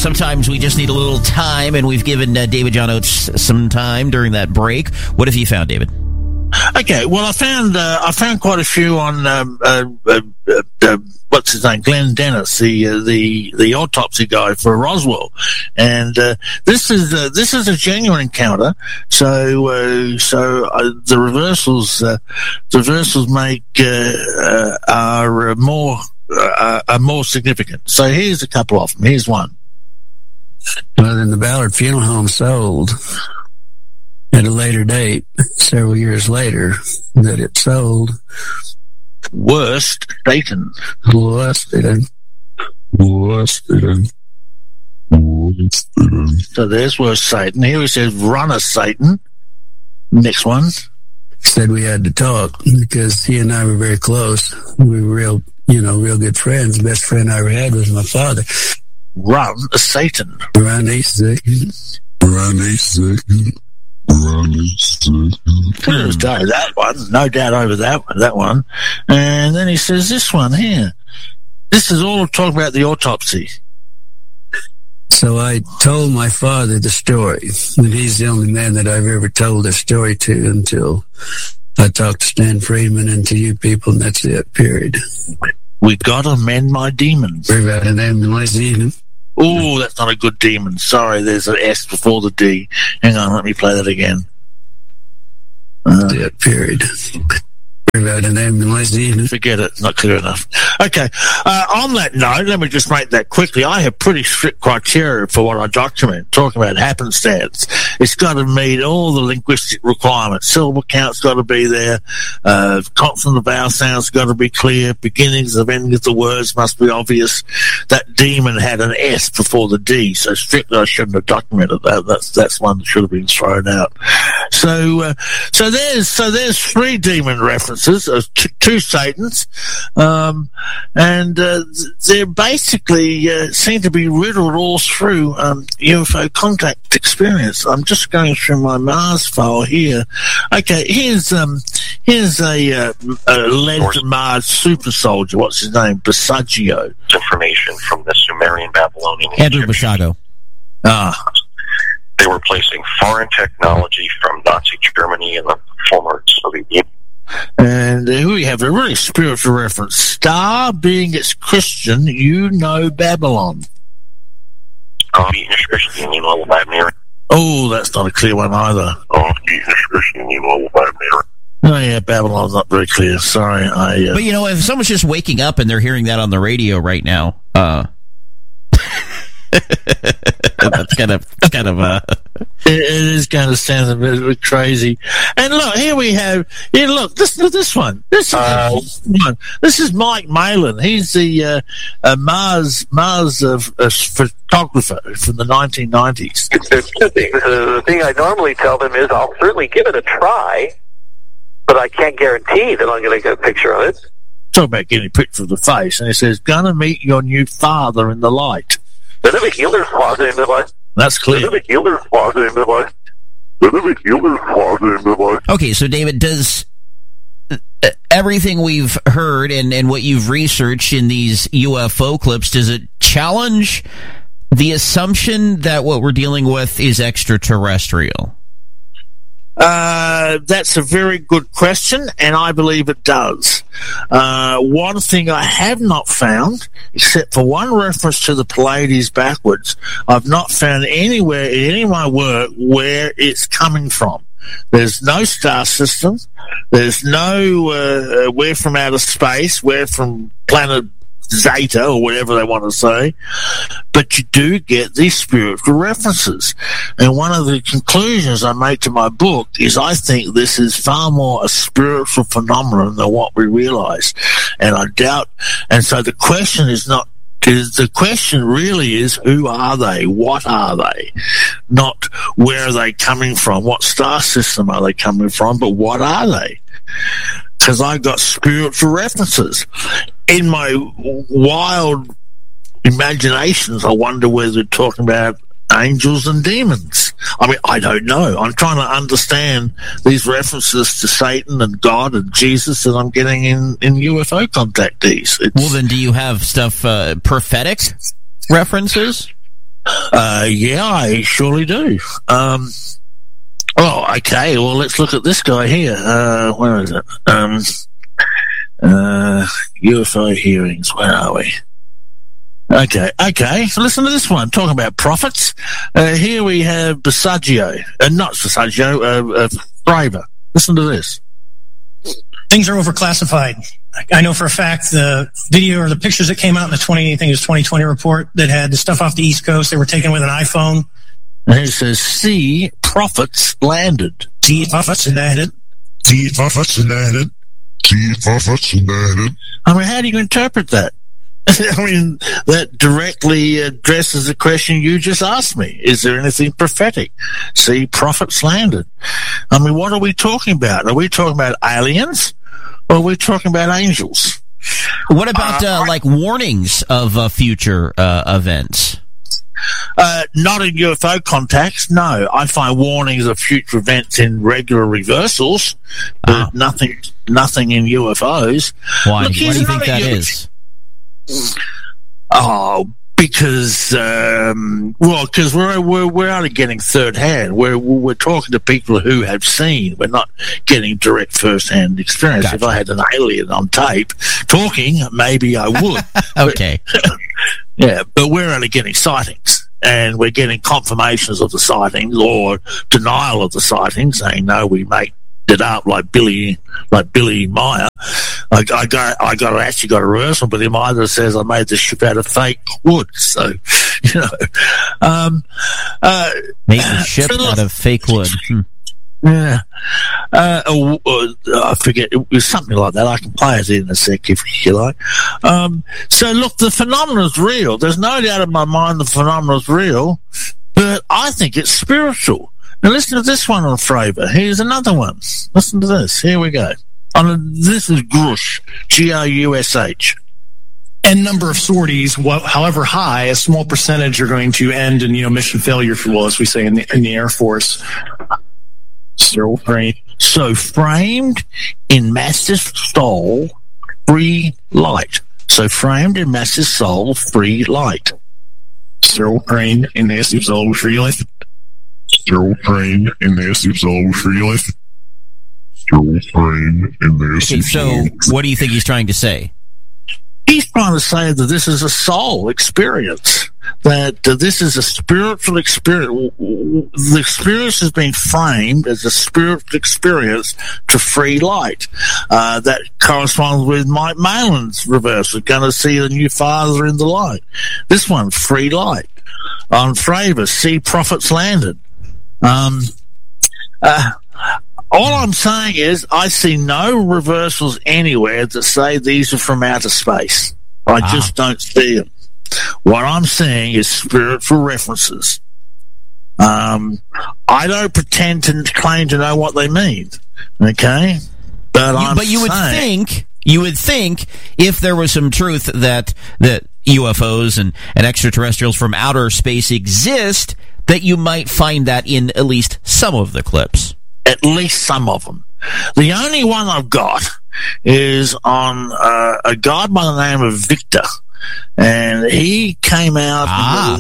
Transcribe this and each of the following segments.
sometimes we just need a little time, and we've given David John Oates some time during that break. What have you found, David? Okay, well, I found quite a few on what's his name, Glenn Dennis, the autopsy guy for Roswell, and this is a genuine encounter. So the reversals are more significant. So here's a couple of them. Here's one. Well, then the Ballard Funeral Home sold at a later date, several years later, that it sold. Worst Satan. So there's Worst Satan. Here he says, Runner Satan. Next one. Said we had to talk because he and I were very close. We were real good friends. The best friend I ever had was my father. Run Satan. Ronnie Satan. There's that one, no doubt over that one. And then he says this one here. This is all talk about the autopsy. So I told my father the story, and he's the only man that I've ever told a story to until I talked to Stan Friedman and to you people, and that's it, period. We gotta mend my demons. Worry about an ambulance demon. Oh, that's not a good demon. Sorry, there's an S before the D. Hang on, let me play that again. Period. About an ambulance demon. Forget it, not clear enough. Okay, on that note, let me just make that quickly. I have pretty strict criteria for what I document. Talking about happenstance, it's got to meet all the linguistic requirements. Syllable count's got to be there. Consonant vowel sounds got to be clear. Beginnings of endings of the words must be obvious. That demon had an S before the D, so strictly I shouldn't have documented that. That's one that should have been thrown out. So there's three demon references. Two Satans, and they're basically seem to be riddled all through UFO contact experience. I'm just going through my Mars file here. Okay, here's a alleged Mars super soldier. What's his name? Basiago. Information from the Sumerian Babylonian Andrew Basiago. They were placing foreign technology from Nazi Germany and the former Soviet Union. And here we have a really spiritual reference. Star being its Christian, Babylon. Oh, that's not a clear one either. Oh, yeah, Babylon's not very clear. Sorry. But, if someone's just waking up and they're hearing that on the radio right now, that's kind of it is kind of sounds a bit crazy. And look, here we have. Yeah, look, this one. This is Mike Malin. He's the Mars photographer from the 1990s. The thing I normally tell them is, I'll certainly give it a try, but I can't guarantee that I'm going to get a picture of it. Talk about getting a picture of the face, and it says, "Gonna meet your new father in the light." That's clear. Okay, so David, does everything we've heard and what you've researched in these UFO clips, does it challenge the assumption that what we're dealing with is extraterrestrial? That's a very good question, and I believe it does. One thing I have not found, except for one reference to the Pleiades backwards, I've not found anywhere in any of my work where it's coming from. There's no star system. There's no we're from outer space, we're from planet Zeta, or whatever they want to say, but you do get these spiritual references. And one of the conclusions I make to my book is I think this is far more a spiritual phenomenon than what we realize. And I doubt, and so the question is not, the question really is, who are they? What are they? Not where are they coming from? What star system are they coming from? But what are they? Because I've got spiritual references. In my wild imaginations, I wonder whether they're talking about angels and demons. I mean, I don't know. I'm trying to understand these references to Satan and God and Jesus that I'm getting in UFO contactees. Well, then do you have stuff, prophetic references? Yeah, I surely do. Oh, okay. Well, let's look at this guy here. Where is it? UFO hearings. Where are we? Okay. So listen to this one. Talking about prophets. Here we have Basiago. Not Basiago, Fravor. Listen to this. Things are overclassified. I know for a fact the video or the pictures that came out in the 2020 report that had the stuff off the East Coast, they were taken with an iPhone. And it says, see, prophets landed. See, prophets landed. See, prophets landed. See, prophets landed. I mean, how do you interpret that? I mean, that directly addresses the question you just asked me. Is there anything prophetic? See, prophets landed. I mean, what are we talking about? Are we talking about aliens? Or are we talking about angels? What about, like, warnings of future events? Not in UFO context, no. I find warnings of future events in regular reversals, but nothing in UFOs. Why? Look, Why do you think that is? Oh, because because we're only getting third hand. We're talking to people who have seen. We're not getting direct first hand experience. Gotcha. If I had an alien on tape talking, maybe I would. Okay. Yeah, but we're only getting sightings, and we're getting confirmations of the sightings or denial of the sightings, saying no, we made it up like Billy Meyer. I actually got a reversal, but him either says I made this ship out of fake wood. So, you know, Made the ship out of fake wood. Yeah. I forget. It was something like that. I can play it in a sec if you like. So look, the phenomenon is real. There's no doubt in my mind the phenomenon is real, but I think it's spiritual. Now listen to this one on Fravor. Here's another one. Listen to this. Here we go. This is Grush. Grush. And number of sorties, however high, a small percentage are going to end in, mission failure, if you will, as we say in the Air Force. So framed in massive soul, free light. So framed in massive soul, free light. So framed in massive soul, free light. So framed in massive soul, free light. So framed in massive soul. Okay, so what do you think he's trying to say? He's trying to say that this is a soul experience, that this is a spiritual experience. The experience has been framed as a spiritual experience to free light. That corresponds with Mike Malin's reverse. We're going to see the new father in the light. This one, free light. On Fravor, see prophets landed. All I'm saying is I see no reversals anywhere that say these are from outer space. I just don't see them. What I'm seeing is spiritual references. I don't pretend to claim to know what they mean, okay? But you would think if there was some truth that UFOs and extraterrestrials from outer space exist, that you might find that in at least some of the clips. At least some of them. The only one I've got is on a guy by the name of Victor, and he came out.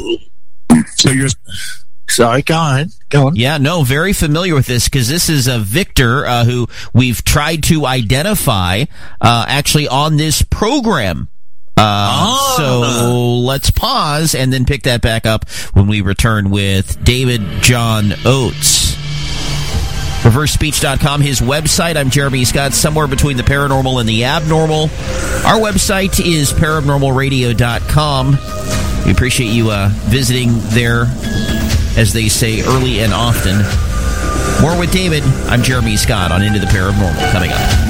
Sorry, go on. Yeah, no, very familiar with this because this is a Victor who we've tried to identify actually on this program. So let's pause and then pick that back up when we return with David John Oates. ReverseSpeech.com, his website. I'm Jeremy Scott, somewhere between the paranormal and the abnormal. Our website is paranormalradio.com. We appreciate you visiting there, as they say, early and often. More with David. I'm Jeremy Scott on Into the Paranormal coming up.